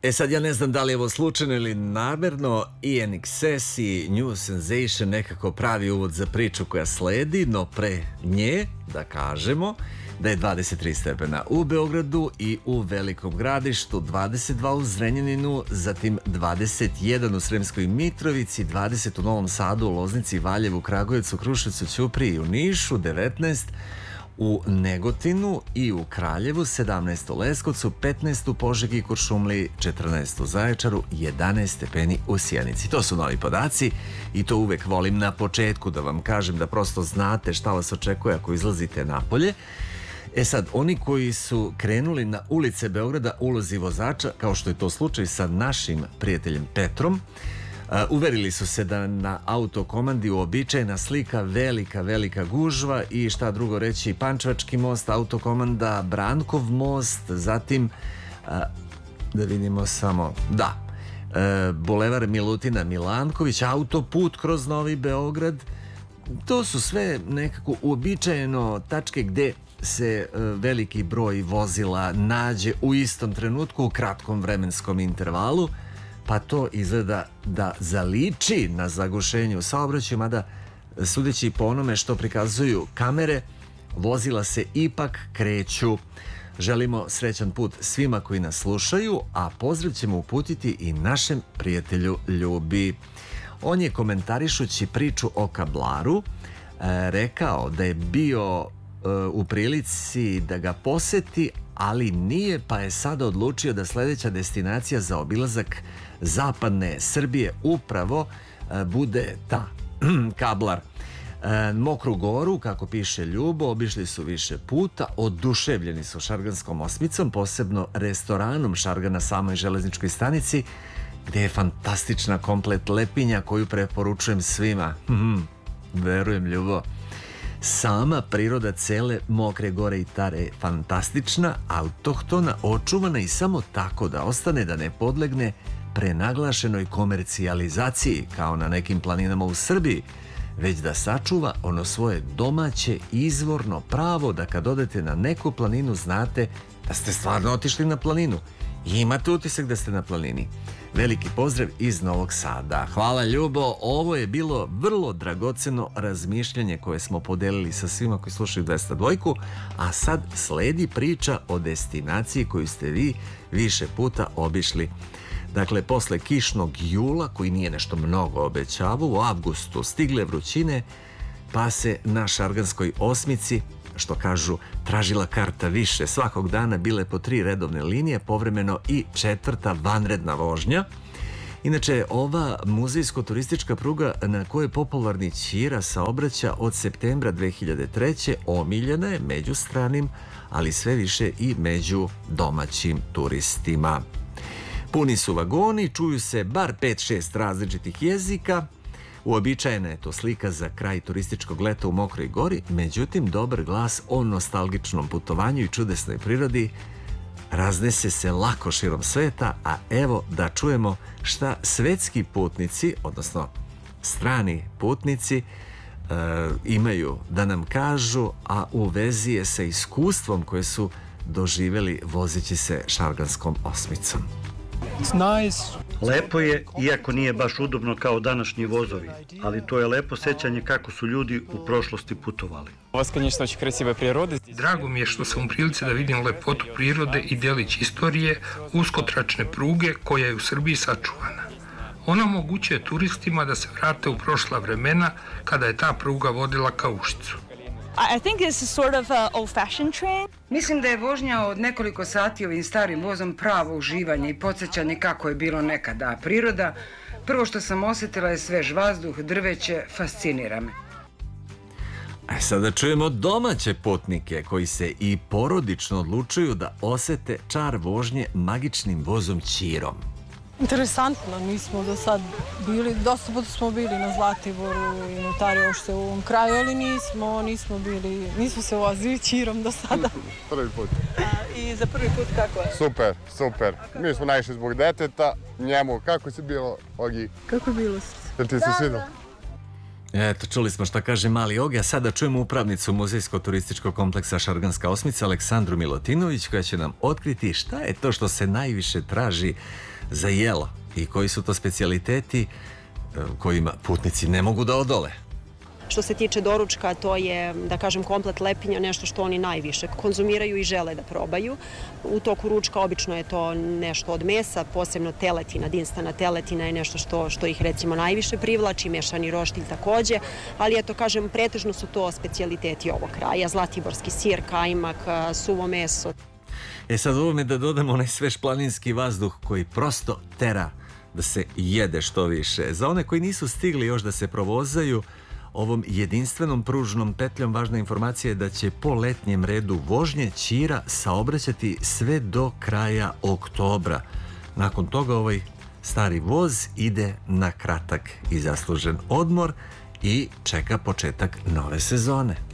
Sad ja ne znam da li je ovo slučajno ili namerno, INXS i New Sensation nekako pravi uvod za priču koja sledi, no pre nje da kažemo da je 23 stepena u Beogradu i u Velikom Gradištu, 22 u Zrenjaninu, zatim 21 u Sremskoj Mitrovici, 20 u Novom Sadu, u Loznici, Valjevu, Kragujevcu, Kruševcu, Ćupriji i u Nišu, 19 u Negotinu i u Kraljevu, 17 u Leskovcu, 15 u Požegi i Kuršumliji, 14 u Zaječaru, 11 stepeni u Sjenici. To su novi podaci i to uvek volim na početku da vam kažem, da prosto znate šta vas očekuje ako izlazite napolje. Sad, oni koji su krenuli na ulice Beograda u ulozi vozača, kao što je to slučaj sa našim prijateljem Petrom, uverili su se da na autokomandi uobičajena slika velika gužva i šta drugo reći, Pančevački most, autokomanda Brankov most, zatim da vidimo samo, Bulevar Milutina Milanković, autoput kroz Novi Beograd. To su sve nekako uobičajeno tačke gde se veliki broj vozila nađe u istom trenutku u kratkom vremenskom intervalu, pa to izgleda da zaliči na zagušenje u saobraćaju, mada sudeći po onome što prikazuju kamere, vozila se ipak kreću. Želimo srećan put svima koji nas slušaju, a pozdrav ćemo uputiti i našem prijatelju Ljubi. On je komentarišući priču o Kablaru rekao da je bio u prilici da ga poseti, ali nije, pa je sada odlučio da sledeća destinacija za obilazak zapadne Srbije upravo bude ta Kablar. Mokru Goru, kako piše Ljubo, obišli su više puta, oduševljeni su Šarganskom osmicom, posebno restoranom Šarga na samoj železničkoj stanici, gde je fantastična komplet lepinja koju preporučujem svima. Verujem, Ljubo. Sama priroda cele Mokre Gore i Tare je fantastična, autohtona, očuvana i samo tako da ostane, da ne podlegne prenaglašenoj komercijalizaciji kao na nekim planinama u Srbiji, već da sačuva ono svoje domaće izvorno pravo da kad odete na neku planinu znate da ste stvarno otišli na planinu i imate utisak da ste na planini. Veliki pozdrav iz Novog Sada. Hvala, Ljubo. Ovo je bilo vrlo dragoceno razmišljanje koje smo podelili sa svima koji slušaju 202, a sad sledi priča o destinaciji koju ste vi više puta obišli. Dakle, posle kišnog jula, koji nije nešto mnogo obećavao, u avgustu stigle vrućine, pa se na Šarganskoj osmici, što kažu, tražila karta više. Svakog dana bile po 3 redovne linije, povremeno i 4. vanredna vožnja. Inače, ova muzejsko-turistička pruga na kojoj popularni Ćira saobraća od septembra 2003. omiljena je među stranim, ali sve više i među domaćim turistima. Puni su vagoni, čuju se bar 5-6 različitih jezika. Uobičajena je to slika za kraj turističkog leta u Mokroj Gori, međutim dobar glas o nostalgičnom putovanju i čudesnoj prirodi raznese se lako širom sveta, a evo da čujemo šta svetski putnici, odnosno strani putnici, imaju da nam kažu, a u vezi je sa iskustvom koje su doživjeli vozeći se Šarganskom osmicom. Lepo je, iako nije baš udobno kao današnji vozovi, ali to je lepo sećanje kako su ljudi u prošlosti putovali. Drago mi je što sam u prilici da vidim lepotu prirode i delić istorije uskotračne pruge koja je u Srbiji sačuvana. Ona omogućuje turistima da se vrate u prošla vremena kada je ta pruga vodila ka Ušću. I think this is sort of an old-fashioned train. Mislim da je vožnja od nekoliko sati ovim starim vozom pravo uživanje i podsjećanje kako je bilo nekada, a priroda, prvo što sam osjetila je svež vazduh, drveće, fascinira me. Sada čujemo domaće putnike koji se i porodično odlučuju da osete čar vožnje magičnim vozom Ćirom. Interesantno, nismo do sad bili, dosta puta smo bili na Zlatiboru i na Tarjevošte u ovom kraju, ali nismo se vozili Ćirom do sada. Prvi put. I za prvi put kako je? Super. Mi smo naišli zbog deteta, njemu kako si bilo, Ogi? Kako je bilo? Jel ti se svidalo? Eto, čuli smo šta kaže Mali Ogi, a sada čujemo upravnicu muzejsko-turističkog kompleksa Šarganska osmica Aleksandru Milutinović, koja će nam otkriti šta je to što se najviše traži za jelo i koji su to specijaliteti kojima putnici ne mogu da odole. Što se tiče doručka, to je, da kažem, komplet lepinja, nešto što oni najviše konzumiraju i žele da probaju. U toku ručka obično je to nešto od mesa, posebno teletina, dinstana teletina je nešto što ih recimo najviše privlači, mešani roštilj takođe, ali eto, kažem, pretežno su to specijaliteti ovog kraja, zlatiborski sir, kajmak, suvo meso. Sad ovome da dodamo onaj svež planinski vazduh koji prosto tera da se jede što više. Za one koji nisu stigli još da se provozaju, ovom jedinstvenom pružnom petljom važna informacija je da će po letnjem redu vožnje ćira saobraćati sve do kraja oktobra. Nakon toga ovaj stari voz ide na kratak i zaslužen odmor i čeka početak nove sezone.